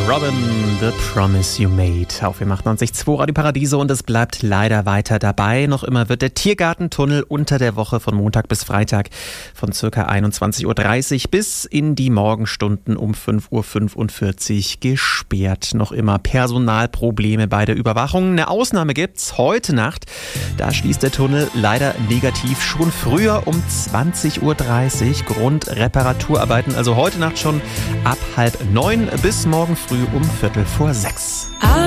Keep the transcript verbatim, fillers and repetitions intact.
Robin, The Promise You Made auf M achtundneunzig Komma zwei Radio Paradiso und es bleibt leider weiter dabei. Noch immer wird der Tiergartentunnel unter der Woche von Montag bis Freitag von ca. einundzwanzig Uhr dreißig bis in die Morgenstunden um fünf Uhr fünfundvierzig gesperrt. Noch immer Personalprobleme bei der Überwachung. Eine Ausnahme gibt's heute Nacht. Da schließt der Tunnel leider negativ schon früher um zwanzig Uhr dreißig. Grundreparaturarbeiten also heute Nacht schon ab halb neun bis morgen früh um Viertel vor sechs.